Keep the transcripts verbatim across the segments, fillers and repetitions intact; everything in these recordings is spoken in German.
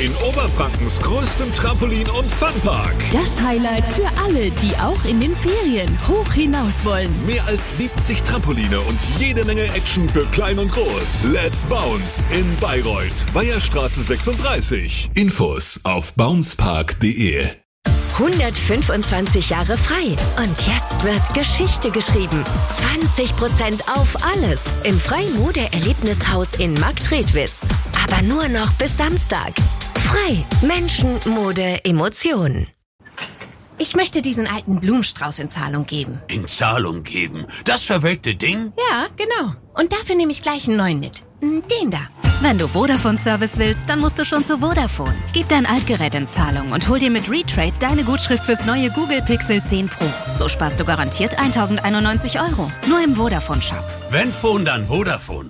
in Oberfrankens größtem Trampolin- und Funpark. Das Highlight für alle, die auch in den Ferien hoch hinaus wollen. Mehr als siebzig Trampoline und jede Menge Action für klein und groß. Let's Bounce in Bayreuth, Bayerstraße sechsunddreißig. Infos auf bouncepark punkt de. hundertfünfundzwanzig Jahre frei. Und jetzt wird Geschichte geschrieben. zwanzig Prozent auf alles im Frei-Mode-Erlebnishaus in Marktredwitz. Aber nur noch bis Samstag. Frei. Menschen, Mode, Emotionen. Ich möchte diesen alten Blumenstrauß in Zahlung geben. In Zahlung geben? Das verwelkte Ding? Ja, genau. Und dafür nehme ich gleich einen neuen mit. Den da. Wenn du Vodafone-Service willst, dann musst du schon zu Vodafone. Gib dein Altgerät in Zahlung und hol dir mit Retrade deine Gutschrift fürs neue Google Pixel zehn Pro. So sparst du garantiert tausendeinundneunzig Euro. Nur im Vodafone-Shop. Wenn Phone, dann Vodafone.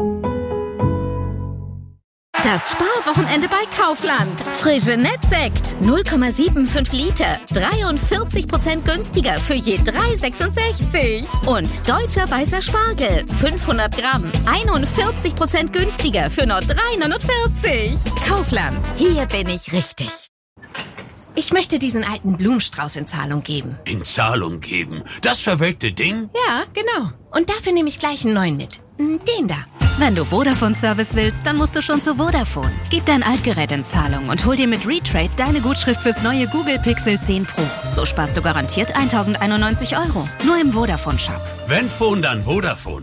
Das Sparwochenende bei Kaufland. Frische Nettsekt. null Komma fünfundsiebzig Liter. dreiundvierzig Prozent günstiger für je drei Euro sechsundsechzig. Und deutscher weißer Spargel. fünfhundert Gramm. einundvierzig Prozent günstiger für nur drei Euro neunundvierzig. Kaufland. Hier bin ich richtig. Ich möchte diesen alten Blumenstrauß in Zahlung geben. In Zahlung geben? Das verwelkte Ding? Ja, genau. Und dafür nehme ich gleich einen neuen mit. Den da. Wenn du Vodafone-Service willst, dann musst du schon zu Vodafone. Gib dein Altgerät in Zahlung und hol dir mit Retrade deine Gutschrift fürs neue Google Pixel zehn Pro. So sparst du garantiert tausendeinundneunzig Euro. Nur im Vodafone-Shop. Wenn Phone, dann Vodafone.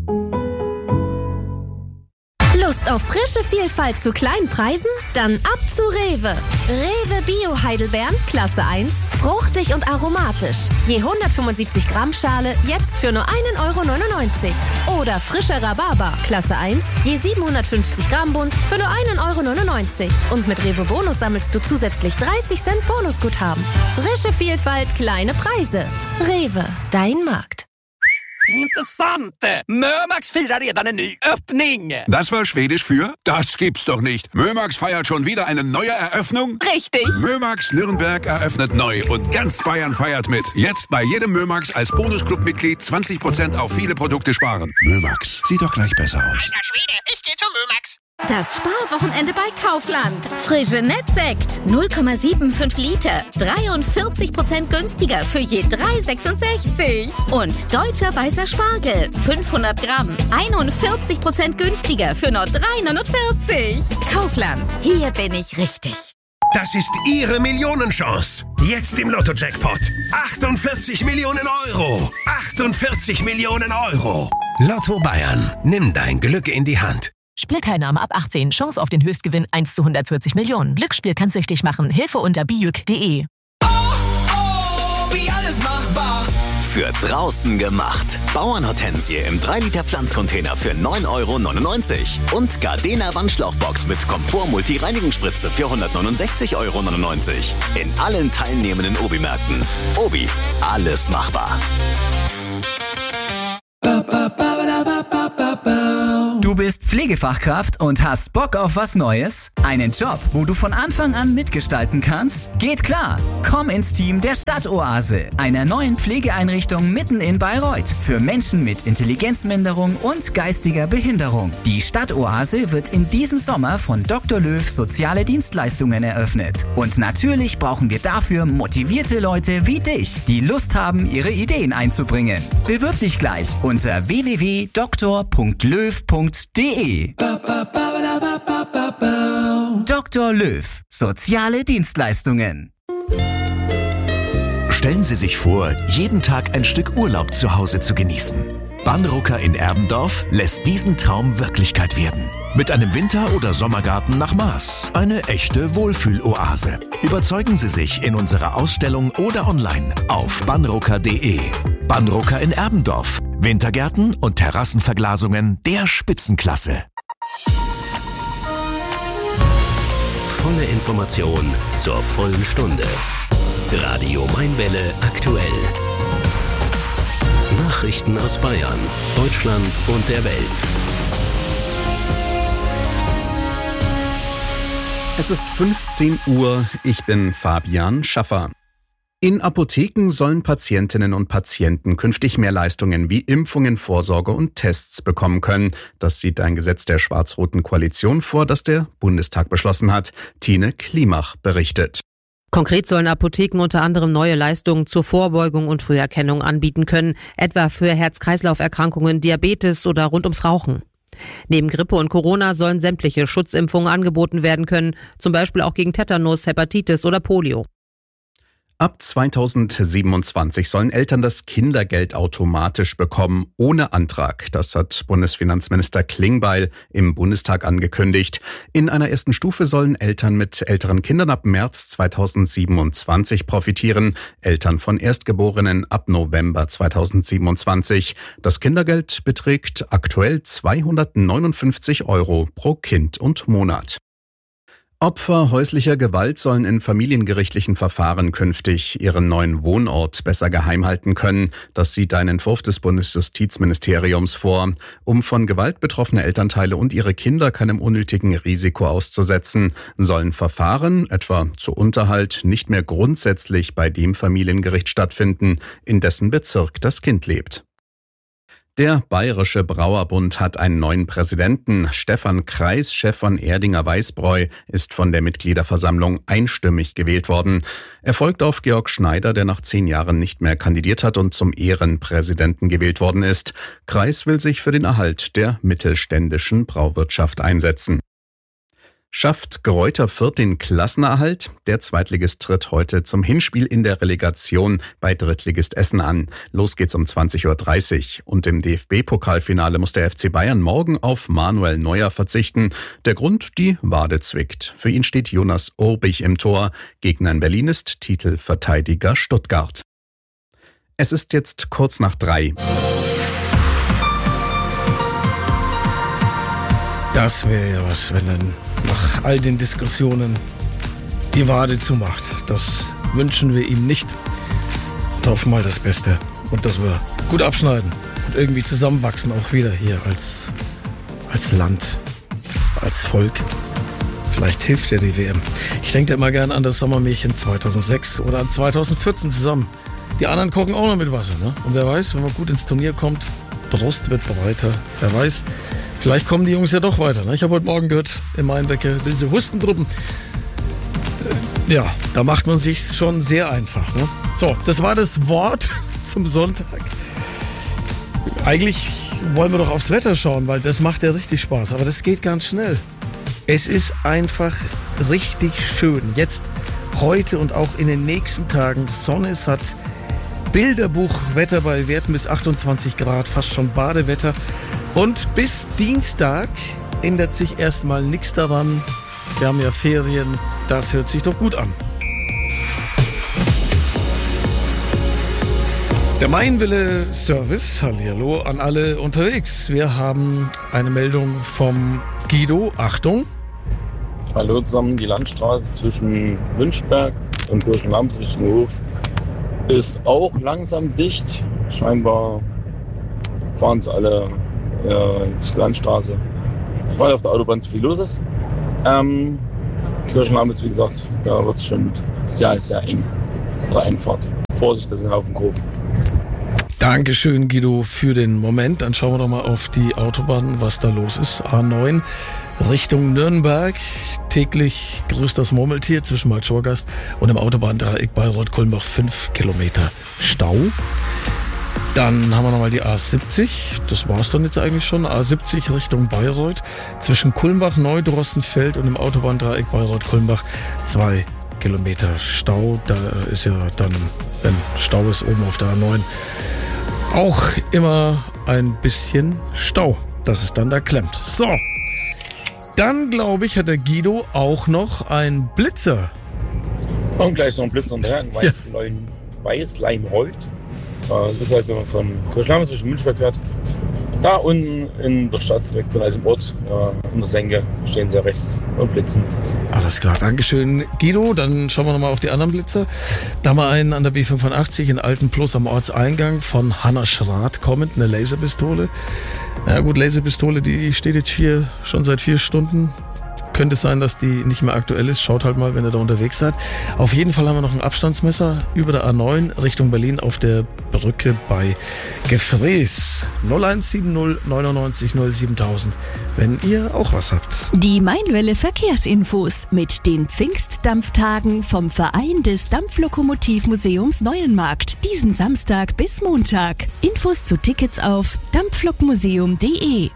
Lust auf frische Vielfalt zu kleinen Preisen? Dann ab zu Rewe. Rewe Bio Heidelbeeren, Klasse eins, fruchtig und aromatisch. Je hundertfünfundsiebzig Gramm Schale, jetzt für nur ein Euro neunundneunzig. Oder frischer Rhabarber, Klasse eins, je siebenhundertfünfzig Gramm Bund, für nur ein Euro neunundneunzig. Und mit Rewe Bonus sammelst du zusätzlich dreißig Cent Bonusguthaben. Frische Vielfalt, kleine Preise. Rewe, dein Markt. Intressant! Mömax firar redan en ny öppning! Das war Schwedisch für? Das gibt's doch nicht. Mömax feiert schon wieder eine neue Eröffnung? Richtig! Mömax Nürnberg eröffnet neu und ganz Bayern feiert mit. Jetzt bei jedem Mömax als Bonusclub-Mitglied zwanzig Prozent auf viele Produkte sparen. Mömax, sieht doch gleich besser aus. Alter Schwede, ich geh zu Mömax! Das Sparwochenende bei Kaufland. Frische Nettsekt. null Komma fünfundsiebzig Liter. dreiundvierzig Prozent günstiger für je drei Euro sechsundsechzig. Und deutscher weißer Spargel. fünfhundert Gramm. einundvierzig Prozent günstiger für nur drei Euro neunundvierzig. Kaufland. Hier bin ich richtig. Das ist Ihre Millionenchance. Jetzt im Lotto-Jackpot. achtundvierzig Millionen Euro. achtundvierzig Millionen Euro. Lotto Bayern. Nimm dein Glück in die Hand. Spielteilnahme ab achtzehn. Chance auf den Höchstgewinn eins zu hundertvierzig Millionen. Glücksspiel kann süchtig machen. Hilfe unter bijuk punkt de. Oh, oh, wie alles machbar. Für draußen gemacht. Bauernhortensie im drei Liter Pflanzcontainer für neun Euro neunundneunzig. Und Gardena Wandschlauchbox mit Komfort-Multi-Reinigungsspritze für hundertneunundsechzig Euro neunundneunzig. In allen teilnehmenden Obi-Märkten. Obi, alles machbar. Du bist Pflegefachkraft und hast Bock auf was Neues? Einen Job, wo du von Anfang an mitgestalten kannst? Geht klar! Komm ins Team der Stadtoase, einer neuen Pflegeeinrichtung mitten in Bayreuth für Menschen mit Intelligenzminderung und geistiger Behinderung. Die Stadtoase wird in diesem Sommer von Doktor Löw Soziale Dienstleistungen eröffnet. Und natürlich brauchen wir dafür motivierte Leute wie dich, die Lust haben, ihre Ideen einzubringen. Bewirb dich gleich unter w w w punkt doktor punkt löw punkt de. Doktor Löw. Soziale Dienstleistungen. Stellen Sie sich vor, jeden Tag ein Stück Urlaub zu Hause zu genießen. Banrucker in Erbendorf lässt diesen Traum Wirklichkeit werden. Mit einem Winter- oder Sommergarten nach Maß. Eine echte Wohlfühloase. Überzeugen Sie sich in unserer Ausstellung oder online auf banrucker punkt de. Banrucker in Erbendorf. Wintergärten und Terrassenverglasungen der Spitzenklasse. Volle Information zur vollen Stunde. Radio Mainwelle aktuell. Nachrichten aus Bayern, Deutschland und der Welt. Es ist fünfzehn Uhr, ich bin Fabian Schaffer. In Apotheken sollen Patientinnen und Patienten künftig mehr Leistungen wie Impfungen, Vorsorge und Tests bekommen können. Das sieht ein Gesetz der schwarz-roten Koalition vor, das der Bundestag beschlossen hat. Tine Klimach berichtet. Konkret sollen Apotheken unter anderem neue Leistungen zur Vorbeugung und Früherkennung anbieten können, etwa für Herz-Kreislauf-Erkrankungen, Diabetes oder rund ums Rauchen. Neben Grippe und Corona sollen sämtliche Schutzimpfungen angeboten werden können, zum Beispiel auch gegen Tetanus, Hepatitis oder Polio. Ab zweitausendsiebenundzwanzig sollen Eltern das Kindergeld automatisch bekommen, ohne Antrag. Das hat Bundesfinanzminister Klingbeil im Bundestag angekündigt. In einer ersten Stufe sollen Eltern mit älteren Kindern ab März zweitausendsiebenundzwanzig profitieren, Eltern von Erstgeborenen ab November zweitausendsiebenundzwanzig. Das Kindergeld beträgt aktuell zweihundertneunundfünfzig Euro pro Kind und Monat. Opfer häuslicher Gewalt sollen in familiengerichtlichen Verfahren künftig ihren neuen Wohnort besser geheim halten können. Das sieht ein Entwurf des Bundesjustizministeriums vor. Um von Gewalt betroffene Elternteile und ihre Kinder keinem unnötigen Risiko auszusetzen, sollen Verfahren, etwa zu Unterhalt, nicht mehr grundsätzlich bei dem Familiengericht stattfinden, in dessen Bezirk das Kind lebt. Der Bayerische Brauerbund hat einen neuen Präsidenten. Stefan Kreis, Chef von Erdinger Weißbräu, ist von der Mitgliederversammlung einstimmig gewählt worden. Er folgt auf Georg Schneider, der nach zehn Jahren nicht mehr kandidiert hat und zum Ehrenpräsidenten gewählt worden ist. Kreis will sich für den Erhalt der mittelständischen Brauwirtschaft einsetzen. Schafft Greuther Fürth den Klassenerhalt? Der Zweitligist tritt heute zum Hinspiel in der Relegation bei Drittligist Essen an. Los geht's um zwanzig Uhr dreißig. Und im D F B-Pokalfinale muss der F C Bayern morgen auf Manuel Neuer verzichten. Der Grund, die Wade zwickt. Für ihn steht Jonas Urbich im Tor. Gegner in Berlin ist Titelverteidiger Stuttgart. Es ist jetzt kurz nach drei. Das wäre ja was, wenn dann nach all den Diskussionen die Wade zumacht. Das wünschen wir ihm nicht. Und hoffen mal das Beste. Und dass wir gut abschneiden und irgendwie zusammenwachsen, auch wieder hier als, als Land, als Volk. Vielleicht hilft ja die W M. Ich denke immer gerne an das Sommermärchen zweitausendsechs oder an zweitausendvierzehn zusammen. Die anderen kochen auch noch mit Wasser, ne? Und wer weiß, wenn man gut ins Turnier kommt, Brust wird breiter. Wer weiß, vielleicht kommen die Jungs ja doch weiter. Ne? Ich habe heute Morgen gehört, in Mainbecke, diese Hustentruppen. Äh, ja, da macht man sich schon sehr einfach. Ne? So, das war das Wort zum Sonntag. Eigentlich wollen wir doch aufs Wetter schauen, weil das macht ja richtig Spaß. Aber das geht ganz schnell. Es ist einfach richtig schön. Jetzt, heute und auch in den nächsten Tagen. Sonne, es hat Bilderbuchwetter bei Werten bis achtundzwanzig Grad, fast schon Badewetter. Und bis Dienstag ändert sich erstmal nichts daran. Wir haben ja Ferien, das hört sich doch gut an. Der Mainwille Service, hallihallo an alle unterwegs. Wir haben eine Meldung vom Guido, Achtung. Hallo zusammen, die Landstraße zwischen Münchberg und Kirchenlamps Richtung Hof ist auch langsam dicht. Scheinbar fahren es alle äh, zur Landstraße, weil auf der Autobahn zu viel los ist. Ähm, Kirchenlamps, wie gesagt, da wird es schon sehr, sehr eng. Oder Einfahrt. Vorsicht, das sind Haufen Kurven. Dankeschön, Guido, für den Moment. Dann schauen wir doch mal auf die Autobahn, was da los ist. A neun Richtung Nürnberg. Täglich grüßt das Murmeltier zwischen Malschorgast und dem Autobahndreieck Bayreuth-Kulmbach fünf Kilometer Stau. Dann haben wir nochmal die A siebzig. Das war es dann jetzt eigentlich schon. A siebzig Richtung Bayreuth. Zwischen Kulmbach, Neudrossenfeld und dem Autobahndreieck Bayreuth-Kulmbach zwei Kilometer Stau. Da ist ja dann, wenn Stau ist, oben auf der A neun auch immer ein bisschen Stau, dass es dann da klemmt. So, dann glaube ich, hat der Guido auch noch einen Blitzer. Und gleich noch ein Blitzer hinterher, ein Weißlein, Weißleinreuth. Das ist halt, wenn man von Kirchenlamps Richtung Münchberg fährt. Da unten in der Stadt, direkt an diesem Ort, äh, in der Senke, stehen sie rechts und blitzen. Alles klar, Dankeschön, Guido. Dann schauen wir nochmal auf die anderen Blitzer. Da haben wir einen an der B fünfundachtzig in Altenplus am Ortseingang von Hanna Schrath kommend, eine Laserpistole. Na gut, Laserpistole, die steht jetzt hier schon seit vier Stunden. könnte sein, dass die nicht mehr aktuell ist. Schaut halt mal, wenn ihr da unterwegs seid. Auf jeden Fall haben wir noch ein Abstandsmesser über der A neun Richtung Berlin auf der Brücke bei Gefrees. null eins sieben null neunundneunzig null siebentausend, wenn ihr auch was habt. Die Mainwelle Verkehrsinfos mit den Pfingstdampftagen vom Verein des Dampflokomotivmuseums Neuenmarkt. Diesen Samstag bis Montag. Infos zu Tickets auf dampflokmuseum punkt de.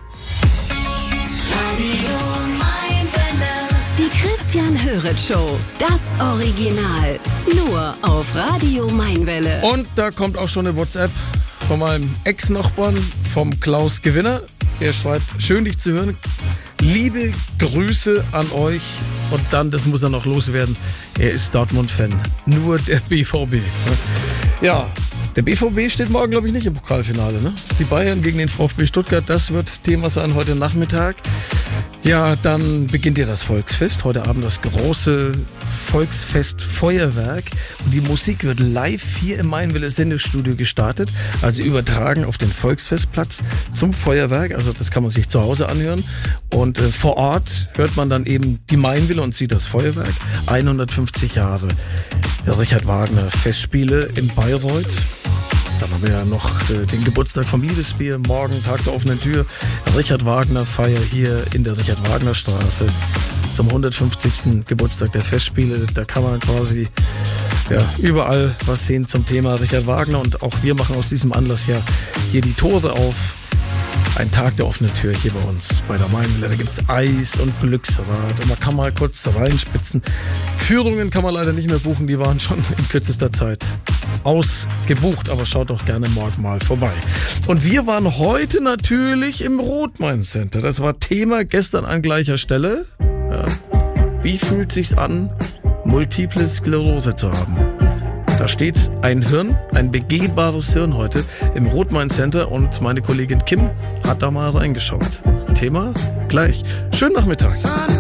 Die Christian Höret Show. Das Original. Nur auf Radio Mainwelle. Und da kommt auch schon eine WhatsApp von meinem Ex-Nachbarn, vom Klaus Gewinner. Er schreibt, schön dich zu hören. Liebe Grüße an euch. Und dann, das muss er noch loswerden, er ist Dortmund-Fan. Nur der B V B. Ja, der B V B steht morgen, glaube ich, nicht im Pokalfinale. Ne? Die Bayern gegen den VfB Stuttgart, das wird Thema sein heute Nachmittag. Ja, dann beginnt ja das Volksfest. Heute Abend das große Volksfest Feuerwerk. Und die Musik wird live hier im Mainwelle Sendestudio gestartet. Also übertragen auf den Volksfestplatz zum Feuerwerk. Also das kann man sich zu Hause anhören. Und äh, vor Ort hört man dann eben die Mainwelle und sieht das Feuerwerk. hundertfünfzig Jahre Richard Wagner Festspiele in Bayreuth. Dann haben wir ja noch äh, den Geburtstag vom Liebesbier, morgen Tag der offenen Tür. Richard Wagner Feier hier in der Richard Wagner Straße zum hundertfünfzigsten Geburtstag der Festspiele. Da kann man quasi ja, überall was sehen zum Thema Richard Wagner. Und auch wir machen aus diesem Anlass ja hier die Tore auf. Ein Tag der offenen Tür hier bei uns bei der Mainwelle. Da gibt's Eis und Glücksrad und man kann mal kurz reinspitzen. Führungen kann man leider nicht mehr buchen, die waren schon in kürzester Zeit ausgebucht, aber schaut doch gerne morgen mal vorbei. Und wir waren heute natürlich im Rothmain Center. Das war Thema gestern an gleicher Stelle. Ja. Wie fühlt sich's an, Multiple Sklerose zu haben? Da steht ein Hirn, ein begehbares Hirn heute im Rothmain Center und meine Kollegin Kim hat da mal reingeschaut. Thema gleich. Schönen Nachmittag.